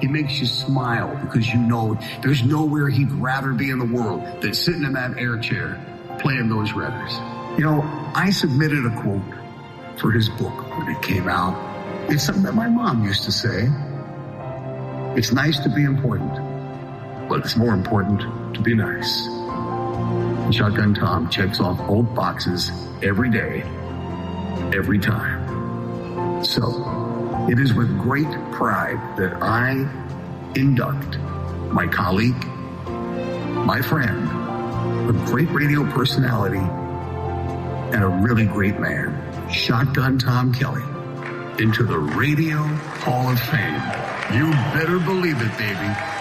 He makes you smile because you know there's nowhere he'd rather be in the world than sitting in that air chair playing those records. You know, I submitted a quote for his book when it came out. It's something that my mom used to say. It's nice to be important, but it's more important to be nice. And Shotgun Tom checks off both boxes every day, every time. So, it is with great pride that I induct my colleague, my friend, a great radio personality, and a really great man, Shotgun Tom Kelly, into the Radio Hall of Fame. You better believe it, baby.